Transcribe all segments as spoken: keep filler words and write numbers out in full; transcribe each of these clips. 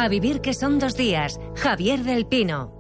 A vivir que son dos días. Javier del Pino.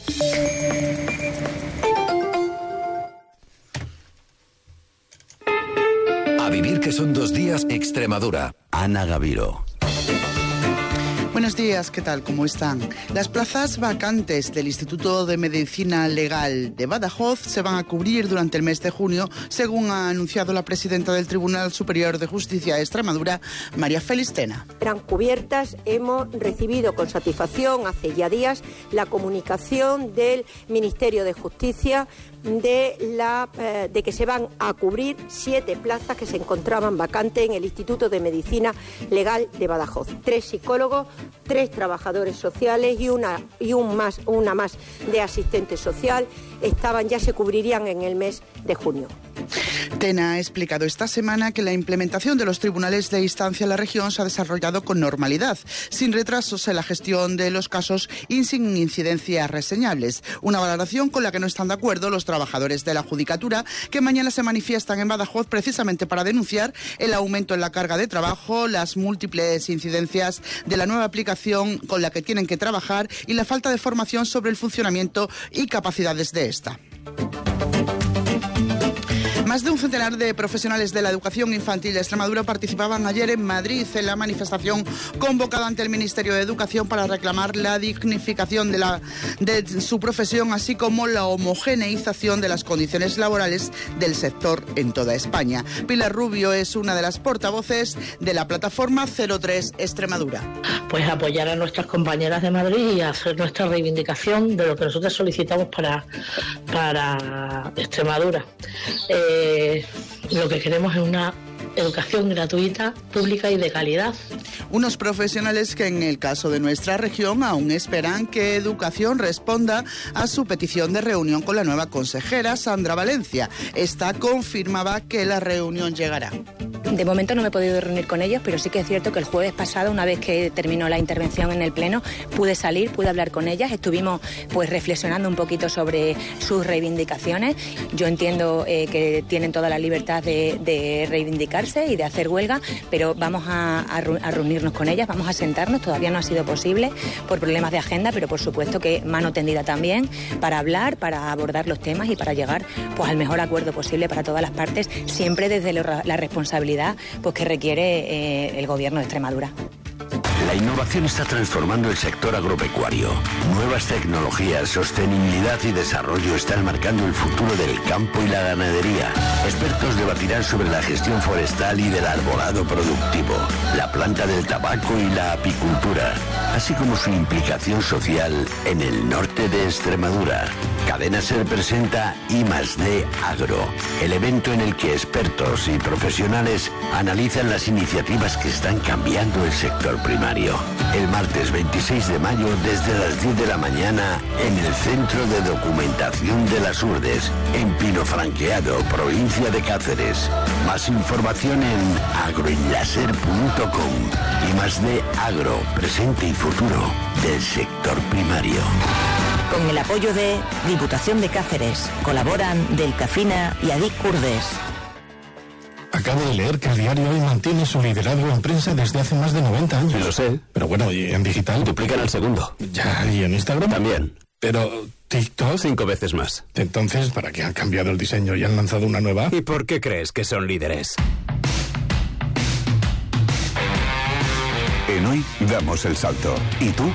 A vivir que son dos días, Extremadura. Ana Gaviro. Buenos días, ¿qué tal? ¿Cómo están? Las plazas vacantes del Instituto de Medicina Legal de Badajoz se van a cubrir durante el mes de junio, según ha anunciado la presidenta del Tribunal Superior de Justicia de Extremadura, María Félix Tena. Eran cubiertas, hemos recibido con satisfacción hace ya días la comunicación del Ministerio de Justicia de, la, eh, de que se van a cubrir siete plazas que se encontraban vacantes en el Instituto de Medicina Legal de Badajoz. Tres psicólogos, tres trabajadores sociales y una, y un más, una más de asistente social estaban, ya se cubrirían en el mes de junio. Tena ha explicado esta semana que la implementación de los tribunales de instancia en la región se ha desarrollado con normalidad, sin retrasos en la gestión de los casos y sin incidencias reseñables. Una valoración con la que no están de acuerdo los trabajadores de la Judicatura, que mañana se manifiestan en Badajoz precisamente para denunciar el aumento en la carga de trabajo, las múltiples incidencias de la nueva aplicación con la que tienen que trabajar y la falta de formación sobre el funcionamiento y capacidades de esta. Más de un centenar de profesionales de la educación infantil de Extremadura participaban ayer en Madrid en la manifestación convocada ante el Ministerio de Educación para reclamar la dignificación de, la, de su profesión, así como la homogeneización de las condiciones laborales del sector en toda España. Pilar Rubio es una de las portavoces de la plataforma cero tres Extremadura. Pues apoyar a nuestras compañeras de Madrid y hacer nuestra reivindicación de lo que nosotros solicitamos para, para Extremadura. Eh, Eh, lo que queremos es una educación gratuita, pública y de calidad. Unos profesionales que en el caso de nuestra región aún esperan que Educación responda a su petición de reunión con la nueva consejera Sandra Valencia. Esta confirmaba que la reunión llegará. De momento no me he podido reunir con ellos, pero sí que es cierto que el jueves pasado, una vez que terminó la intervención en el Pleno, pude salir, pude hablar con ellas, estuvimos pues reflexionando un poquito sobre sus reivindicaciones. Yo entiendo eh, que tienen toda la libertad de, de reivindicarse y de hacer huelga, pero vamos a, a, a reunirnos con ellas, vamos a sentarnos, todavía no ha sido posible por problemas de agenda, pero por supuesto que mano tendida también para hablar, para abordar los temas y para llegar pues al mejor acuerdo posible para todas las partes, siempre desde lo, la responsabilidad pues que requiere eh, el Gobierno de Extremadura. La innovación está transformando el sector agropecuario. Nuevas tecnologías, sostenibilidad y desarrollo están marcando el futuro del campo y la ganadería. Expertos debatirán sobre la gestión forestal y del arbolado productivo, la planta del tabaco y la apicultura, así como su implicación social en el norte de Extremadura. Cadena Ser presenta I más D Agro, el evento en el que expertos y profesionales analizan las iniciativas que están cambiando el sector primario. El martes veintiséis de mayo desde las diez de la mañana en el Centro de Documentación de las Urdes, en Pino Franqueado, provincia de Cáceres. Más información en agroenlacer punto com. I más D Agro, presente y futuro del sector primario. Con el apoyo de Diputación de Cáceres, colaboran Delcafina y Adic Curdes. Acabo de leer que el diario Hoy mantiene su liderazgo en prensa desde hace más de noventa años. Lo sé. Pero bueno, ¿y en digital? Duplican al segundo. Ya, ¿y en Instagram? También. Pero TikTok... Cinco veces más. Entonces, ¿para qué han cambiado el diseño y han lanzado una nueva? ¿Y por qué crees que son líderes? En Hoy damos el salto. ¿Y tú?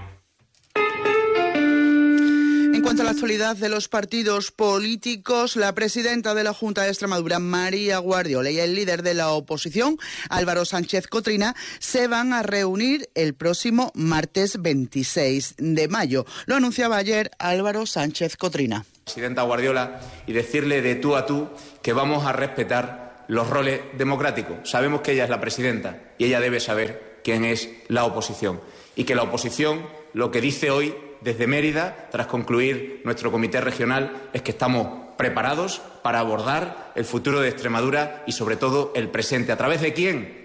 En cuanto a la actualidad de los partidos políticos, la presidenta de la Junta de Extremadura, María Guardiola, y el líder de la oposición, Álvaro Sánchez Cotrina, se van a reunir el próximo martes veintiséis de mayo. Lo anunciaba ayer Álvaro Sánchez Cotrina. Presidenta Guardiola, y decirle de tú a tú que vamos a respetar los roles democráticos. Sabemos que ella es la presidenta y ella debe saber quién es la oposición. Y que la oposición, lo que dice hoy desde Mérida, tras concluir nuestro comité regional, es que estamos preparados para abordar el futuro de Extremadura y, sobre todo, el presente. ¿A través de quién?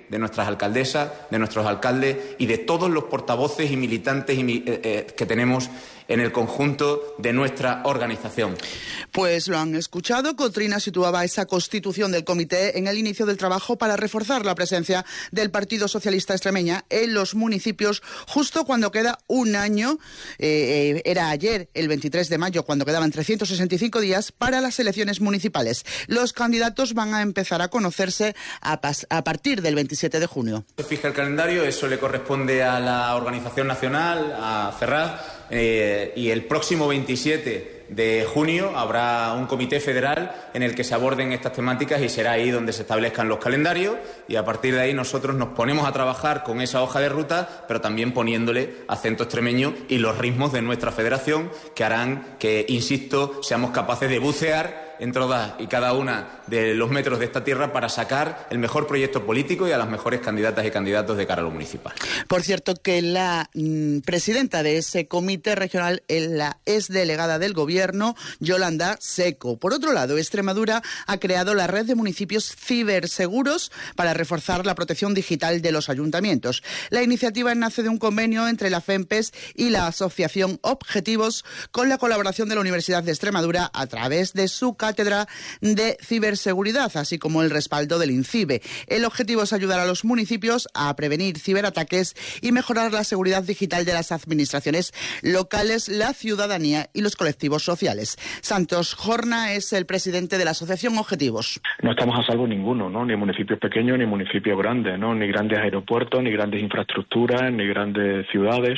de nuestras alcaldesas, de nuestros alcaldes y de todos los portavoces y militantes y, eh, eh, que tenemos en el conjunto de nuestra organización. Pues lo han escuchado. Cotrina situaba esa constitución del comité en el inicio del trabajo para reforzar la presencia del Partido Socialista Extremeña en los municipios justo cuando queda un año, eh, era ayer, el veintitrés de mayo, cuando quedaban trescientos sesenta y cinco días para las elecciones municipales. Los candidatos van a empezar a conocerse a, a partir del veintisiete de junio. Se fija el calendario, eso le corresponde a la Organización Nacional, a Ferraz, eh, y el próximo veintisiete de junio habrá un comité federal en el que se aborden estas temáticas y será ahí donde se establezcan los calendarios y a partir de ahí nosotros nos ponemos a trabajar con esa hoja de ruta, pero también poniéndole acento extremeño y los ritmos de nuestra federación que harán que, insisto, seamos capaces de bucear en todas y cada una de los metros de esta tierra para sacar el mejor proyecto político y a las mejores candidatas y candidatos de cara a lo municipal. Por cierto, que la mm, presidenta de ese comité regional es la exdelegada del Gobierno, Yolanda Seco. Por otro lado, Extremadura ha creado la red de municipios ciberseguros para reforzar la protección digital de los ayuntamientos. La iniciativa nace de un convenio entre la FEMPES y la Asociación Objetivos con la colaboración de la Universidad de Extremadura a través de su cátedra de ciberseguridad, así como el respaldo del INCIBE. El objetivo es ayudar a los municipios a prevenir ciberataques y mejorar la seguridad digital de las administraciones locales, la ciudadanía y los colectivos sociales. Santos Jorna es el presidente de la Asociación Objetivos. No estamos a salvo ninguno, ¿no? Ni municipios pequeños ni municipios grandes, ¿no? Ni grandes aeropuertos, ni grandes infraestructuras, ni grandes ciudades.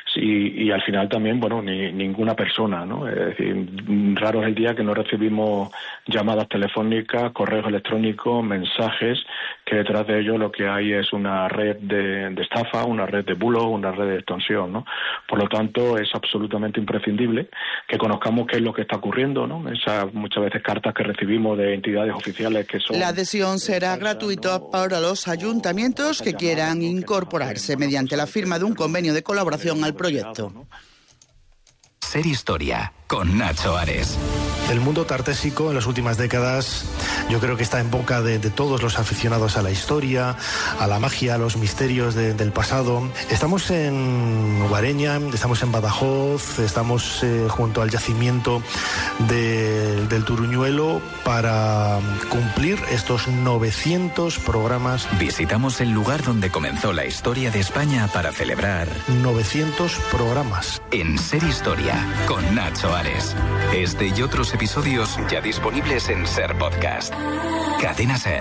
Y, y al final también, bueno, ni ninguna persona, ¿no? Es decir, raro es el día que no recibimos llamadas telefónicas, correos electrónicos, mensajes, que detrás de ello lo que hay es una red de, de estafa, una red de bulos, una red de extorsión, ¿no? Por lo tanto, es absolutamente imprescindible que conozcamos qué es lo que está ocurriendo, ¿no? Esas muchas veces cartas que recibimos de entidades oficiales que son... La adhesión será gratuita para los ayuntamientos que quieran incorporarse mediante la firma de un convenio de colaboración al proyecto. Ser Historia, con Nacho Ares. El mundo tartésico en las últimas décadas yo creo que está en boca de, de todos los aficionados a la historia, a la magia, a los misterios de, del pasado. Estamos en Guareña, estamos en Badajoz, estamos eh, junto al yacimiento de, del Turuñuelo para cumplir estos novecientos programas. Visitamos el lugar donde comenzó la historia de España para celebrar novecientos programas. En Ser Historia, con Nacho Ares. Este y otros episodios ya disponibles en Ser Podcast. Cadena Ser.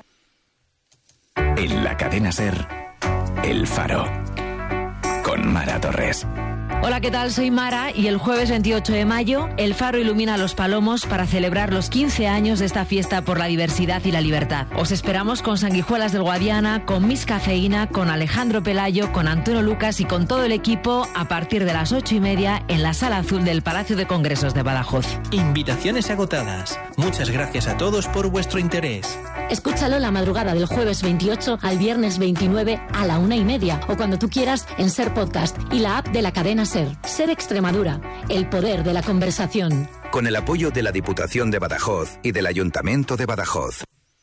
En la Cadena Ser, El Faro. Con Mara Torres. Hola, ¿qué tal? Soy Mara y el jueves veintiocho de mayo El Faro ilumina a Los Palomos para celebrar los quince años de esta fiesta por la diversidad y la libertad. Os esperamos con Sanguijuelas del Guadiana, con Miss Cafeína, con Alejandro Pelayo, con Antonio Lucas y con todo el equipo a partir de las ocho y media en la Sala Azul del Palacio de Congresos de Badajoz. Invitaciones agotadas. Muchas gracias a todos por vuestro interés. Escúchalo la madrugada del jueves veintiocho al viernes veintinueve a la una y media o cuando tú quieras en Ser Podcast y la app de la cadena Ser. Ser Extremadura, el poder de la conversación. Con el apoyo de la Diputación de Badajoz y del Ayuntamiento de Badajoz.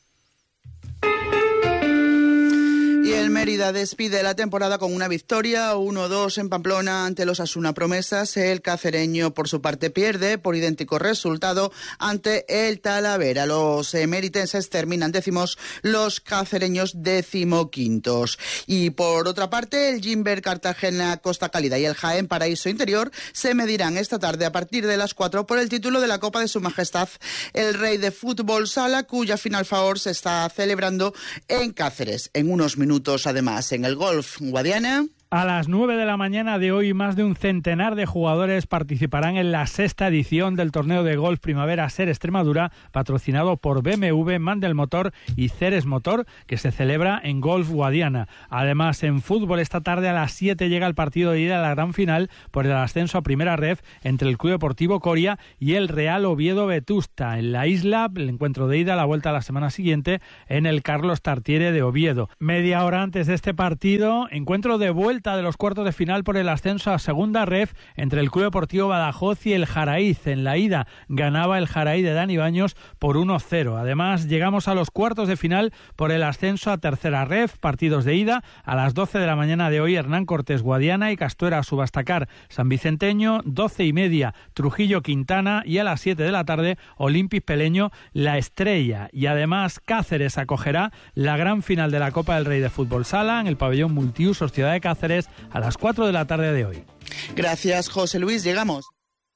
Y el Mérida despide la temporada con una victoria, uno dos en Pamplona ante los Asuna Promesas. El cacereño, por su parte, pierde por idéntico resultado ante el Talavera. Los emeritenses terminan décimos, los cacereños decimoquintos. Y por otra parte, el Gimber Cartagena Costa Cálida y el Jaén Paraíso Interior se medirán esta tarde a partir de las cuatro por el título de la Copa de Su Majestad el Rey de Fútbol Sala, cuya Final Four se está celebrando en Cáceres. En unos minutos, además, en el golf Guadiana. A las nueve de la mañana de hoy, más de un centenar de jugadores participarán en la sexta edición del torneo de golf Primavera Ser Extremadura, patrocinado por B M W, Mandel Motor y Ceres Motor, que se celebra en Golf Guadiana. Además, en fútbol, esta tarde a las siete llega el partido de ida a la gran final por el ascenso a Primera Ref entre el Club Deportivo Coria y el Real Oviedo Vetusta. En la isla, el encuentro de ida, la vuelta la semana siguiente en el Carlos Tartiere de Oviedo. Media hora antes de este partido, encuentro de vuelta vuelta de los cuartos de final por el ascenso a Segunda Ref entre el Club Deportivo Badajoz y el Jaraíz. En la ida ganaba el Jaraíz de Dani Baños por uno cero. Además, llegamos a los cuartos de final por el ascenso a Tercera Ref, partidos de ida. A las doce de la mañana de hoy, Hernán Cortés Guadiana y Castuera Subastacar San Vicenteño, doce y media Trujillo Quintana y a las siete de la tarde Olimpis Peleño La Estrella. Y además Cáceres acogerá la gran final de la Copa del Rey de Fútbol Sala en el pabellón multiusos Ciudad de Cáceres a las cuatro de la tarde de hoy. Gracias, José Luis. Llegamos.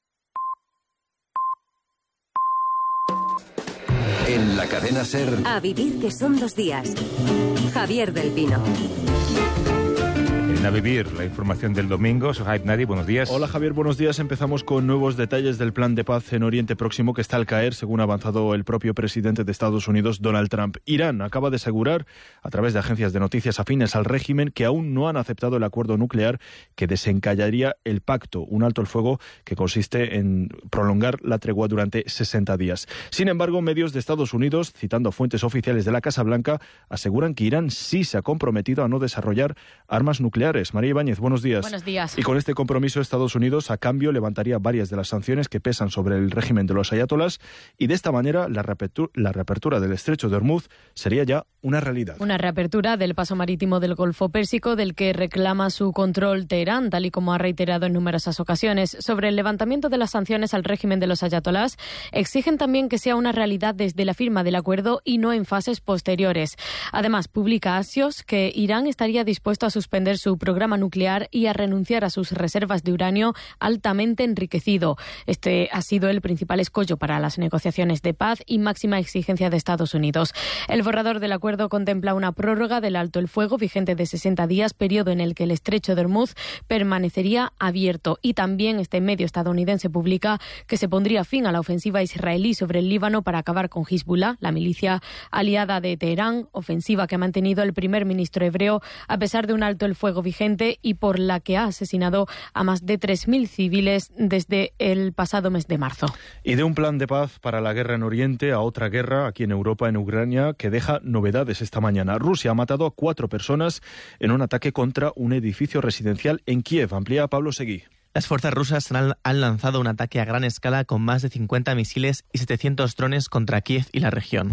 En la cadena SER. A vivir que son dos días. Javier del Pino. A vivir, la información del domingo. Sohaib Nadi, buenos días. Hola Javier, buenos días. Empezamos con nuevos detalles del plan de paz en Oriente Próximo que está al caer, según ha avanzado el propio presidente de Estados Unidos, Donald Trump. Irán acaba de asegurar, a través de agencias de noticias afines al régimen, que aún no han aceptado el acuerdo nuclear que desencallaría el pacto, un alto el fuego que consiste en prolongar la tregua durante sesenta días. Sin embargo, medios de Estados Unidos, citando fuentes oficiales de la Casa Blanca, aseguran que Irán sí se ha comprometido a no desarrollar armas nucleares. María Ibáñez, buenos días. Buenos días. Y con este compromiso Estados Unidos, a cambio, levantaría varias de las sanciones que pesan sobre el régimen de los ayatolás y de esta manera la reapertura, la reapertura del estrecho de Hormuz sería ya una realidad. Una reapertura del paso marítimo del Golfo Pérsico del que reclama su control Teherán, tal y como ha reiterado en numerosas ocasiones. Sobre el levantamiento de las sanciones al régimen de los ayatolás, exigen también que sea una realidad desde la firma del acuerdo y no en fases posteriores. Además, publica Axios que Irán estaría dispuesto a suspender su programa nuclear y a renunciar a sus reservas de uranio altamente enriquecido. Este ha sido el principal escollo para las negociaciones de paz y máxima exigencia de Estados Unidos. El borrador del acuerdo contempla una prórroga del alto el fuego vigente de sesenta días, periodo en el que el estrecho de Hormuz permanecería abierto. Y también este medio estadounidense publica que se pondría fin a la ofensiva israelí sobre el Líbano para acabar con Hezbollah, la milicia aliada de Teherán, ofensiva que ha mantenido el primer ministro hebreo a pesar de un alto el fuego vigente y por la que ha asesinado a más de tres mil civiles desde el pasado mes de marzo. Y de un plan de paz para la guerra en Oriente a otra guerra aquí en Europa, en Ucrania, que deja novedades esta mañana. Rusia ha matado a cuatro personas en un ataque contra un edificio residencial en Kiev. Amplía Pablo Seguí. Las fuerzas rusas han lanzado un ataque a gran escala con más de cincuenta misiles y setecientos drones contra Kiev y la región.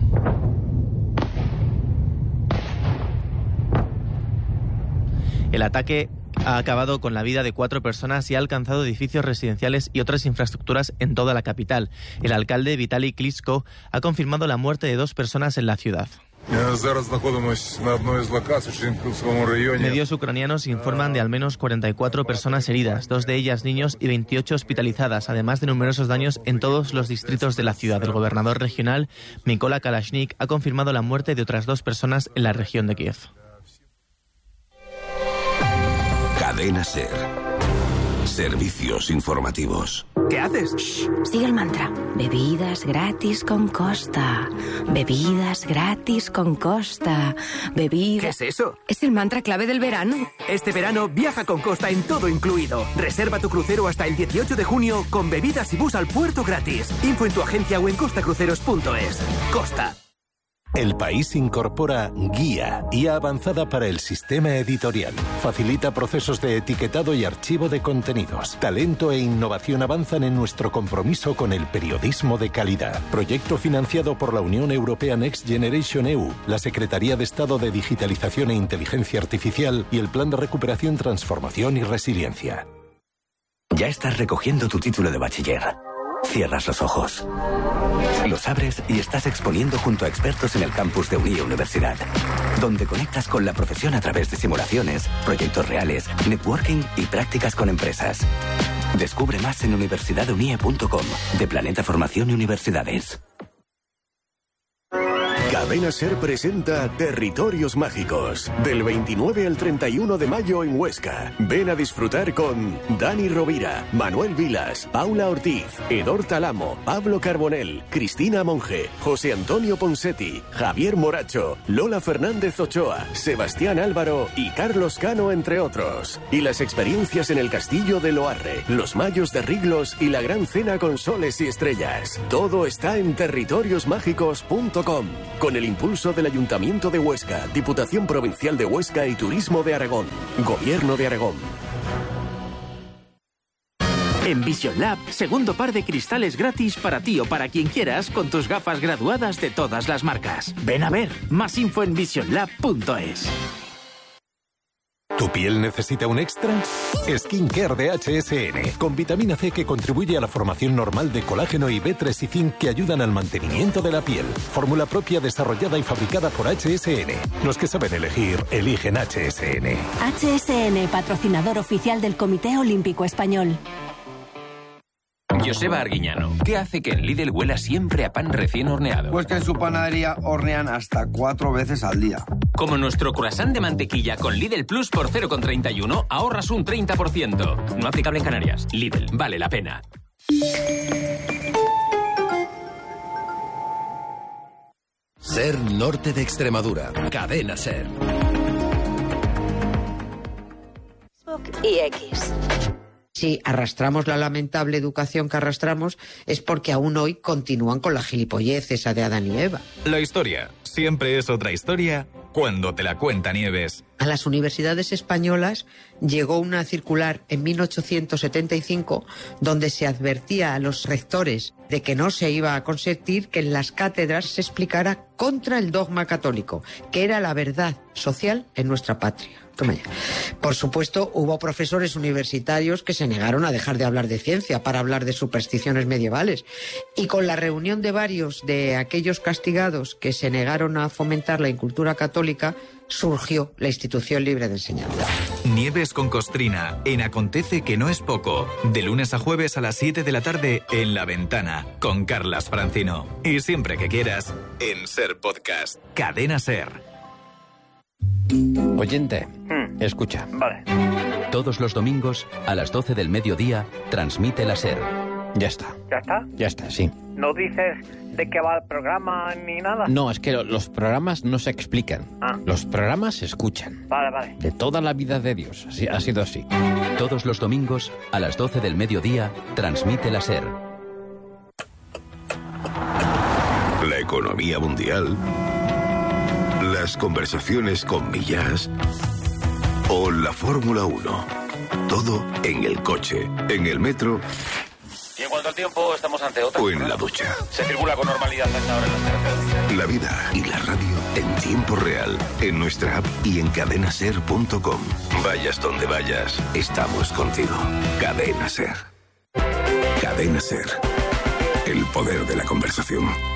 El ataque ha acabado con la vida de cuatro personas y ha alcanzado edificios residenciales y otras infraestructuras en toda la capital. El alcalde Vitaly Klitschko ha confirmado la muerte de dos personas en la ciudad. Medios ucranianos informan de al menos cuarenta y cuatro personas heridas, dos de ellas niños y veintiocho hospitalizadas, además de numerosos daños en todos los distritos de la ciudad. El gobernador regional, Mykola Kalashnik, ha confirmado la muerte de otras dos personas en la región de Kiev. Cadena SER. Servicios informativos. ¿Qué haces? Shh, sigue el mantra. Bebidas gratis con Costa. Bebidas gratis con Costa. Bebidas... ¿Qué es eso? Es el mantra clave del verano. Este verano viaja con Costa en todo incluido. Reserva tu crucero hasta el dieciocho de junio con bebidas y bus al puerto gratis. Info en tu agencia o en costacruceros punto es. Costa. El País incorpora Guía, guía avanzada para el sistema editorial. Facilita procesos de etiquetado y archivo de contenidos. Talento e innovación avanzan en nuestro compromiso con el periodismo de calidad. Proyecto financiado por la Unión Europea Next Generation E U, la Secretaría de Estado de Digitalización e Inteligencia Artificial y el Plan de Recuperación, Transformación y Resiliencia. Ya estás recogiendo tu título de bachiller. Cierras los ojos. Los abres y estás exponiendo junto a expertos en el campus de Unie Universidad, donde conectas con la profesión a través de simulaciones, proyectos reales, networking y prácticas con empresas. Descubre más en universidad unie punto com, de Planeta Formación y Universidades. Cadena SER presenta Territorios Mágicos, del veintinueve al treinta y uno de mayo en Huesca. Ven a disfrutar con Dani Rovira, Manuel Vilas, Paula Ortiz, Edor Talamo, Pablo Carbonell, Cristina Monge, José Antonio Ponsetti, Javier Moracho, Lola Fernández Ochoa, Sebastián Álvaro y Carlos Cano, entre otros. Y las experiencias en el Castillo de Loarre, los Mayos de Riglos y la Gran Cena con Soles y Estrellas. Todo está en territorios mágicos punto com. Con con el impulso del Ayuntamiento de Huesca, Diputación Provincial de Huesca y Turismo de Aragón. Gobierno de Aragón. En Vision Lab, segundo par de cristales gratis para ti o para quien quieras con tus gafas graduadas de todas las marcas. Ven a ver, más info en vision lab punto es. ¿Tu piel necesita un extra? Skincare de H S N, con vitamina C que contribuye a la formación normal de colágeno y B tres y zinc que ayudan al mantenimiento de la piel. Fórmula propia desarrollada y fabricada por H S N. Los que saben elegir, eligen H S N. H S N, patrocinador oficial del Comité Olímpico Español. Joseba Arguiñano, ¿qué hace que en Lidl huela siempre a pan recién horneado? Pues que en su panadería hornean hasta cuatro veces al día. Como nuestro croissant de mantequilla con Lidl Plus por cero coma treinta y uno, ahorras un treinta por ciento. No aplicable en Canarias. Lidl, vale la pena. Ser Norte de Extremadura. Cadena Ser. Y X. Si arrastramos la lamentable educación que arrastramos es porque aún hoy continúan con la gilipollez esa de Adán y Eva. La historia siempre es otra historia cuando te la cuenta Nieves. A las universidades españolas llegó una circular en mil ochocientos setenta y cinco donde se advertía a los rectores de que no se iba a consentir que en las cátedras se explicara contra el dogma católico, que era la verdad social en nuestra patria. Toma ya. Por supuesto, hubo profesores universitarios que se negaron a dejar de hablar de ciencia para hablar de supersticiones medievales. Y con la reunión de varios de aquellos castigados que se negaron a fomentar la incultura católica, surgió la Institución Libre de Enseñanza. Nieves con Costrina, en Acontece que no es poco. De lunes a jueves a las siete de la tarde en La Ventana, con Carlas Francino. Y siempre que quieras, en Ser Podcast. Cadena Ser. Oyente, mm. escucha. Vale. Todos los domingos, a las doce del mediodía, transmite la Ser. Ya está. ¿Ya está? Ya está, sí. ¿No dices de qué va el programa ni nada? No, es que lo, los programas no se explican. Ah. Los programas se escuchan. Vale, vale. De toda la vida de Dios. Así, ha sido así. Todos los domingos, a las doce del mediodía, transmite la Ser. La economía mundial, las conversaciones con Millás o la Fórmula uno. Todo en el coche, en el metro. Y en cuanto al tiempo, estamos ante otra. O en la ducha. Se circula con normalidad hasta ahora en las carreteras. La vida y la radio en tiempo real, en nuestra app y en cadena ser punto com. Vayas donde vayas, estamos contigo. Cadena Ser. Cadena Ser. El poder de la conversación.